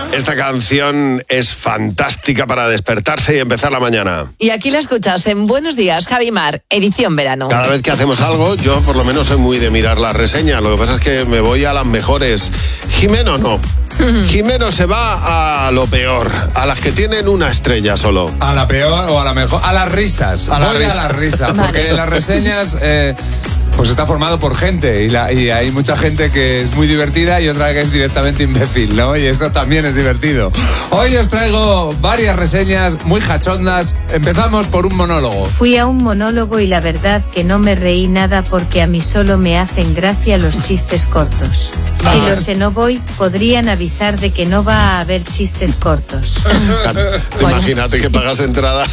Esta canción es fantástica para despertarse y empezar la mañana. Y aquí la escuchas en Buenos Días, Javi Mar, edición verano. Cada vez que hacemos algo, yo por lo menos soy muy de mirar las reseñas. Lo que pasa es que me voy a las mejores. Jimeno no. Jimeno se va a lo peor, a las que tienen una estrella solo. ¿A la peor o a la mejor? A las risas. A las risas, porque Vale. las reseñas... pues está formado por gente y hay mucha gente que es muy divertida y otra que es directamente imbécil, ¿no? Y eso también es divertido. Hoy os traigo varias reseñas muy cachondas. Empezamos por un monólogo. Fui a un monólogo y la verdad que no me reí nada porque a mí solo me hacen gracia los chistes cortos. Si lo sé no voy, podrían avisar de que no va a haber chistes cortos. Imagínate que pagas entrada